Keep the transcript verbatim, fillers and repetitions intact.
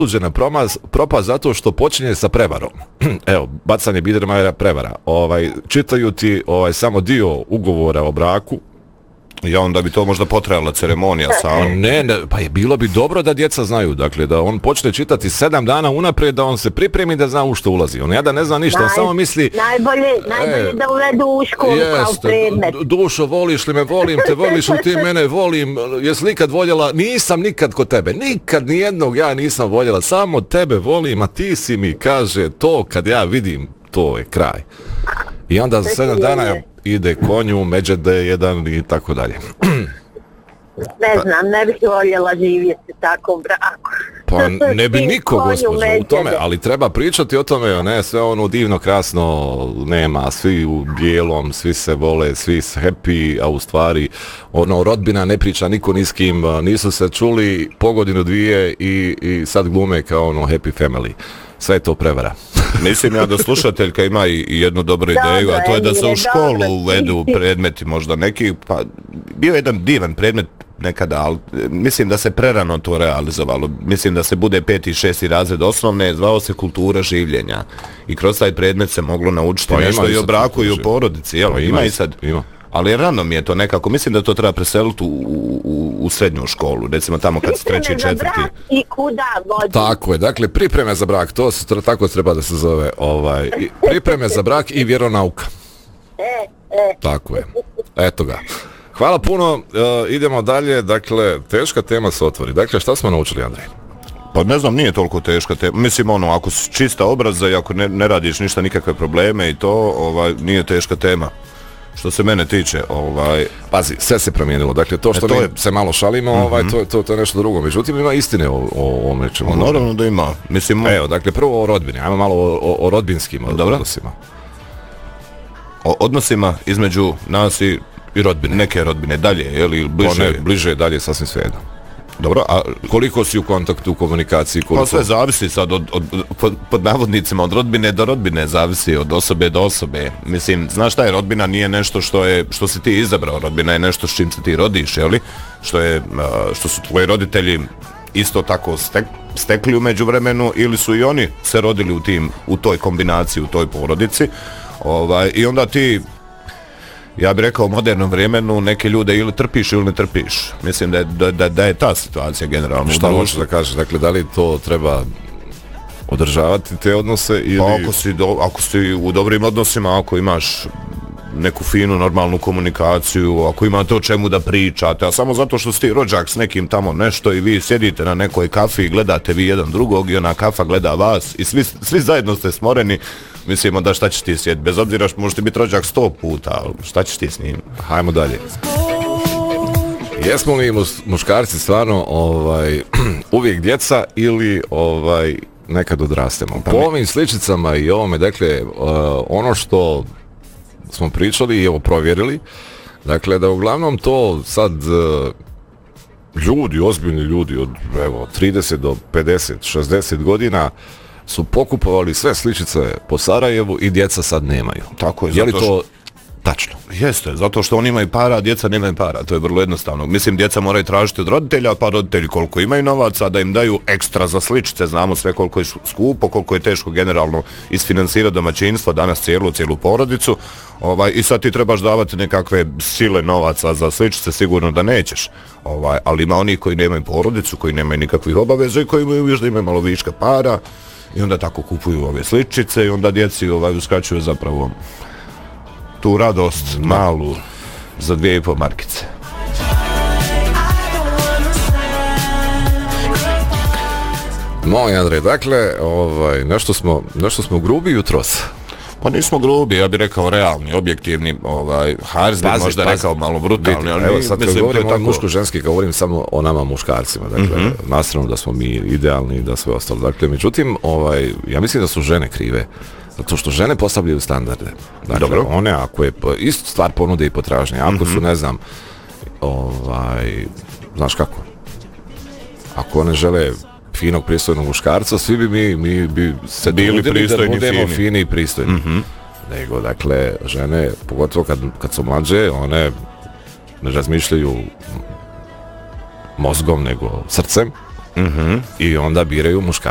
Uđena propast zato što počinje sa prevarom. Evo, bacanje Biedermajera prevara. Ovaj, čitaju ti ovaj, samo dio ugovora o braku. Ja, onda bi to možda potrajala ceremonija sama. Ne, ne, pa je bilo bi dobro da djeca znaju, dakle, da on počne čitati sedam dana unaprijed, da on se pripremi da zna u što ulazi. On ja da ne zna ništa, Naj, on samo misli... Najbolje, najbolje e, da uvedu u školu kao predmet. Dušo, voliš li me, volim te, voliš li ti mene, volim, jesi li ikad voljela? Nisam nikad kod tebe, nikad nijednog ja nisam voljela, samo tebe volim, a ti si mi, kaže, to kad ja vidim, to je kraj. I onda za sedam dana ide konju, međede jedan i tako dalje. Ne znam, ne bih voljela živjeti tako u braku. Pa ne bi niko, gospođo, u tome, ali treba pričati o tome, ne, sve ono divno, krasno, nema, svi u bijelom, svi se vole, svi se happy, a u stvari, ono, rodbina ne priča niko ni s kim, nisu se čuli po godinu dvije i, i sad glume kao ono happy family. Sve je to prevara. Mislim ja da slušateljka ima i jednu dobru ideju, a to je da se u školu uvedu predmeti možda neki, pa bio je jedan divan predmet nekada, ali mislim da se prerano to realizovalo. Mislim da se bude peti i šesti razred osnovne, zvao se kultura življenja. I kroz taj predmet se moglo naučiti pa nešto i o braku i o porodici, jel? Pa ima, ima i sad. Ima. Ali rano mi je to nekako, mislim da to treba preseliti u, u, u srednju školu, recimo tamo kad se treći i četvrti. I kuda vodi. Tako je, dakle, pripreme za brak, to se tako treba da se zove, ovaj, pripreme za brak i vjeronauka. E, e. Tako je, eto ga. Hvala puno, uh, idemo dalje, dakle, teška tema se otvori. Dakle, šta smo naučili, Andrej? Pa ne znam, nije toliko teška tema. Mislim, ono, ako si čista obraza i ako ne, ne radiš ništa, nikakve probleme i to, ovaj, nije teška tema. Što se mene tiče, ovaj... Pazi, sve se promijenilo. Dakle, to što e, to mi je... se malo šalimo, mm-hmm. ovaj, to, to, to je nešto drugo. Međutim, ima istine o, o ovom nečemu. Naravno da ima. Mislim... Evo, dakle, prvo o rodbini. Ajmo malo o, o, o rodbinskim Dobro. odnosima. O odnosima između nas i, i rodbine. Neke rodbine. Dalje, je li bliže? Ne, bliže, dalje, sasvim svejedno. Dobro, a koliko si u kontaktu, u komunikaciji? Koliko... Pa sve zavisi sad od, od, pod, pod navodnicima, od rodbine do rodbine, zavisi od osobe do osobe. Mislim, znaš šta je, rodbina nije nešto što je, što si ti izabrao, rodbina je nešto s čim se ti rodiš, jeli? Što je, što su tvoji roditelji isto tako stek, stekli u međuvremenu ili su i oni se rodili u tim, u toj kombinaciji, u toj porodici. Ovaj, i onda ti, ja bih rekao u modernom vremenu, neke ljude ili trpiš ili ne trpiš. Mislim da je, da, da, da je ta situacija generalno. Šta možeš da kažeš? Dakle, da li to treba održavati te odnose ili... Pa ako si, do, ako si u dobrim odnosima, ako imaš neku finu, normalnu komunikaciju, ako imate o čemu da pričate, a samo zato što si ti rođak s nekim tamo nešto i vi sjedite na nekoj kafi i gledate vi jedan drugog i ona kafa gleda vas i svi, svi zajedno ste smoreni, mislimo da šta ćeš ti sjediti, bez obzira što možete biti rođak sto puta, ali šta ćeš ti s njim? Hajmo dalje. Jesmo li muškarci stvarno ovaj, uvijek djeca ili ovaj, nekad odrastemo? Po ovim sličicama i ovome, dakle, uh, ono što smo pričali i evo provjerili, dakle da uglavnom to sad uh, ljudi, ozbiljni ljudi od evo trideset do pedeset šezdeset godina su pokupovali sve sličice po Sarajevu i djeca sad nemaju. Tako je. Je li to tačno? Jeste, zato što oni imaju para, a djeca nemaju para, to je vrlo jednostavno. Mislim, djeca moraju tražiti od roditelja, pa roditelji koliko imaju novaca, da im daju ekstra za sličice, znamo sve koliko je skupo, koliko je teško generalno isfinansirati domaćinstvo, danas cijelu, cijelu porodicu, ovaj, i sad ti trebaš davati nekakve sile novaca za sličice, sigurno da nećeš, ovaj, ali ima oni koji nemaju porodicu, koji nemaju nikakvih obaveza i koji imaju još da imaju malo viška para i onda tako kupuju ove sličice i onda djeci ovaj, uskraćuju zapravo tu radost malu za dvije i pol markice. Moj Andrej, dakle, ovaj, nešto smo, nešto smo grubi jutros. Pa nismo grubi, ja bih rekao realni, objektivni, ovaj, Haris bi možda pazi, rekao malo brutalni, ali evo sad mislim, kad govorim tako... muško-ženski, govorim samo o nama muškarcima, dakle, mm-hmm. nastavno da smo mi idealni i da sve ostalo. Dakle, međutim, ovaj, ja mislim da su žene krive. Zato što žene postavljaju standarde. Dakle, dobro. One ako je isto stvar ponude i potražnje, ako mm-hmm. su, ne znam, ovaj, znaš kako, ako one žele finog, pristojnog muškarca, svi bi mi, mi bi se bili pristojni, da budemo fini. fini i pristojni. Mm-hmm. Nego, dakle, žene, pogotovo kad, kad su mlađe, one ne razmišljaju mozgom, nego srcem. Mm-hmm. I onda biraju muškarca